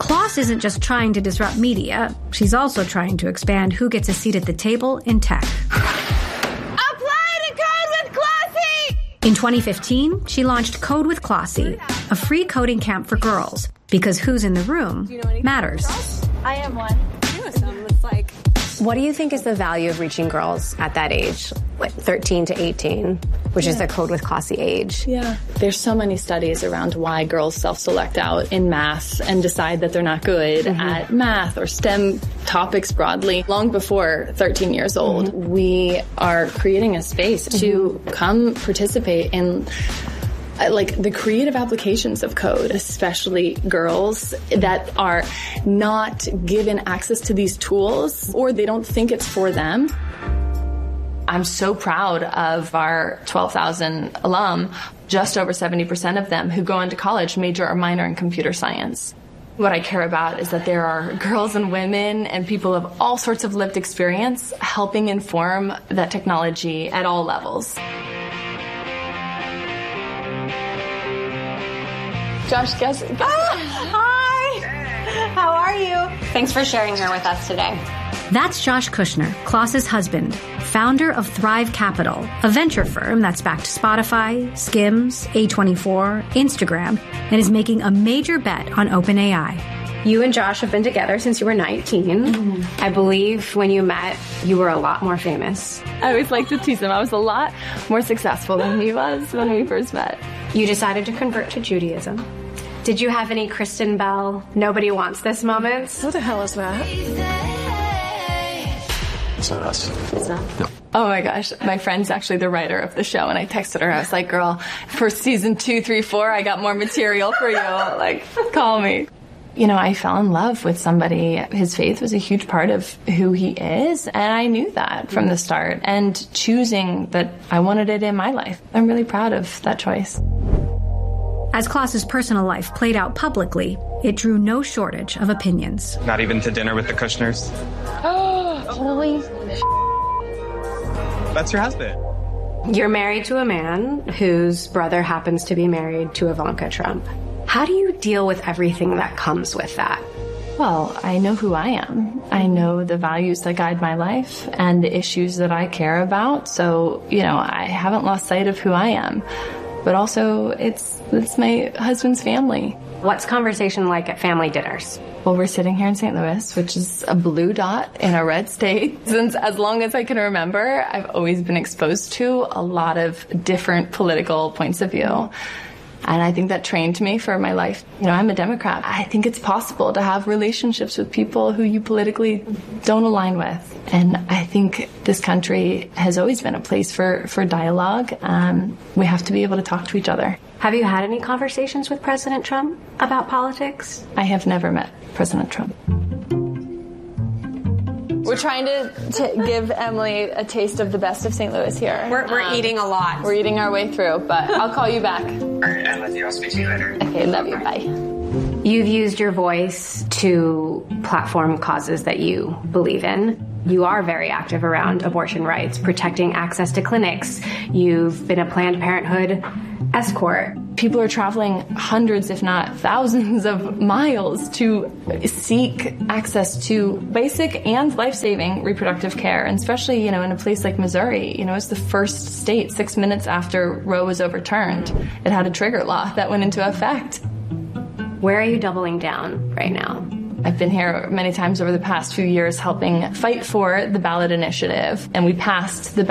Kloss isn't just trying to disrupt media, she's also trying to expand who gets a seat at the table in tech. Apply to Code with Klossy! In 2015, she launched Code with Klossy, a free coding camp for girls, because who's in the room matters. I am one. It's like... What do you think is the value of reaching girls at that age, like 13 to 18, which is the Code with Klossy age? Yeah. There's so many studies around why girls self-select out in math and decide that they're not good at math or STEM topics broadly. Long before 13 years old, we are creating a space to come participate in like the creative applications of code, especially girls that are not given access to these tools or they don't think it's for them. I'm so proud of our 12,000 alum, just over 70% of them who go into college major or minor in computer science. What I care about is that there are girls and women and people of all sorts of lived experience helping inform that technology at all levels. Josh, guess. Hi! How are you? Thanks for sharing her with us today. That's Josh Kushner, Kloss's husband, founder of Thrive Capital, a venture firm that's backed Spotify, Skims, A24, Instagram, and is making a major bet on OpenAI. You and Josh have been together since you were 19. I believe when you met, you were a lot more famous. I always like to tease him. I was a lot more successful than he was when we first met. You decided to convert to Judaism. Did you have any Kristen Bell, nobody wants this moments? What the hell is that? It's not us. It's not? No. Oh my gosh, my friend's actually the writer of the show, and I texted her. I was like, girl, for season 2, 3, 4, I got more material for you. Like, call me. You know, I fell in love with somebody. His faith was a huge part of who he is, and I knew that from the start. And choosing that I wanted it in my life, I'm really proud of that choice. As Kloss's personal life played out publicly, it drew no shortage of opinions. Not even to dinner with the Kushners? Holy That's your husband. You're married to a man whose brother happens to be married to Ivanka Trump. How do you deal with everything that comes with that? Well, I know who I am. I know the values that guide my life and the issues that I care about. So, you know, I haven't lost sight of who I am. But also, it's my husband's family. What's conversation like at family dinners? Well, we're sitting here in St. Louis, which is a blue dot in a red state. Since as long as I can remember, I've always been exposed to a lot of different political points of view. And I think that trained me for my life. You know, I'm a Democrat. I think it's possible to have relationships with people who you politically don't align with. And I think this country has always been a place for dialogue. We have to be able to talk to each other. Have you had any conversations with President Trump about politics? I have never met President Trump. We're trying to give Emily a taste of the best of St. Louis here. We're eating a lot. We're eating our way through, but I'll call you back. All right, I love you. I'll speak to you later. Okay, love you. Bye. You've used your voice to platform causes that you believe in. You are very active around abortion rights, protecting access to clinics. You've been a Planned Parenthood escort. People are traveling hundreds, if not thousands of miles to seek access to basic and life-saving reproductive care. And especially, you know, in a place like Missouri, you know, it's the first state 6 minutes after Roe was overturned. It had a trigger law that went into effect. Where are you doubling down right now? I've been here many times over the past few years helping fight for the ballot initiative, and we passed the